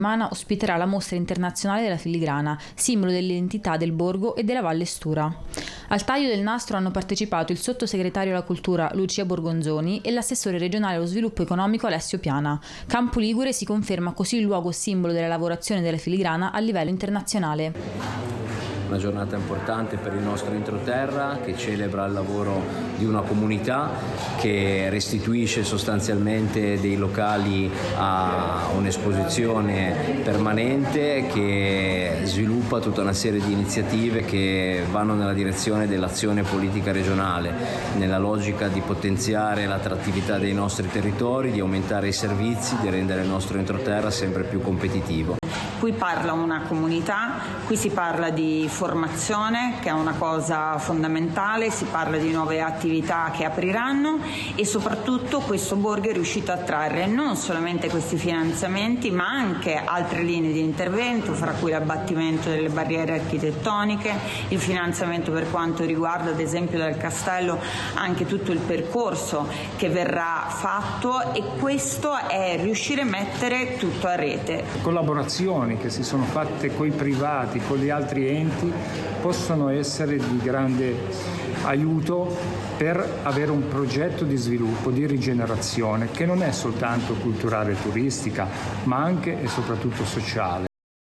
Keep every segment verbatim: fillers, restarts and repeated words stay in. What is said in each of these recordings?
settimana ospiterà la Mostra Internazionale della Filigrana, simbolo dell'identità del borgo e della Valle Stura. Al taglio del nastro hanno partecipato il sottosegretario alla cultura Lucia Borgonzoni e l'assessore regionale allo sviluppo economico Alessio Piana. Campo Ligure si conferma così il luogo simbolo della lavorazione della filigrana a livello internazionale. Una giornata importante per il nostro entroterra che celebra il lavoro di una comunità, che restituisce sostanzialmente dei locali a un'esposizione permanente, che sviluppa tutta una serie di iniziative che vanno nella direzione dell'azione politica regionale, nella logica di potenziare l'attrattività dei nostri territori, di aumentare i servizi, di rendere il nostro entroterra sempre più competitivo. Qui parla una comunità, qui si parla di formazione, che è una cosa fondamentale, si parla di nuove attività che apriranno e soprattutto questo borgo è riuscito a attrarre non solamente questi finanziamenti ma anche altre linee di intervento, fra cui l'abbattimento delle barriere architettoniche, il finanziamento per quanto riguarda ad esempio dal castello anche tutto il percorso che verrà fatto, e questo è riuscire a mettere tutto a rete. Collaborazioni che si sono fatte coi privati, con gli altri enti, possono essere di grande aiuto per avere un progetto di sviluppo, di rigenerazione, che non è soltanto culturale e turistica, ma anche e soprattutto sociale.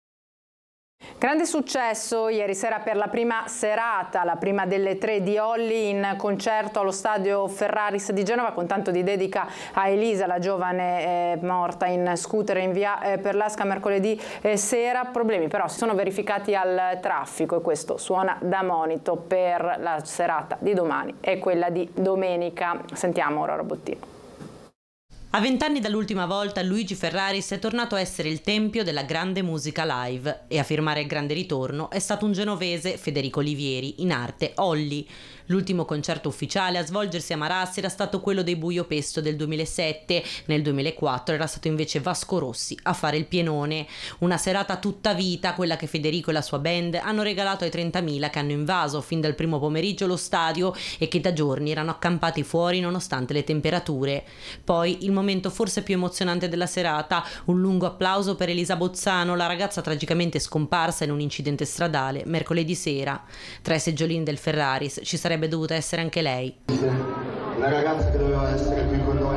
Grande successo ieri sera per la prima serata, la prima delle tre di Olli in concerto allo stadio Ferraris di Genova, con tanto di dedica a Elisa, la giovane eh, morta in scooter in via eh, Perlasca mercoledì eh, sera. Problemi però si sono verificati al traffico e questo suona da monito per la serata di domani e quella di domenica. Sentiamo Aurora Bottino. A vent'anni dall'ultima volta Luigi Ferraris è tornato a essere il tempio della grande musica live e a firmare il grande ritorno è stato un genovese, Federico Olivieri, in arte Olli. L'ultimo concerto ufficiale a svolgersi a Marassi era stato quello dei Buio Pesto del duemilasette, nel duemilaquattro era stato invece Vasco Rossi a fare il pienone. Una serata tutta vita, quella che Federico e la sua band hanno regalato ai trentamila che hanno invaso fin dal primo pomeriggio lo stadio e che da giorni erano accampati fuori nonostante le temperature. Poi il momento forse più emozionante della serata, un lungo applauso per Elisa Bozzano, la ragazza tragicamente scomparsa in un incidente stradale mercoledì sera. Tra i seggiolini del Ferraris ci sarebbe dovuta essere anche lei. Una ragazza che doveva essere qui con noi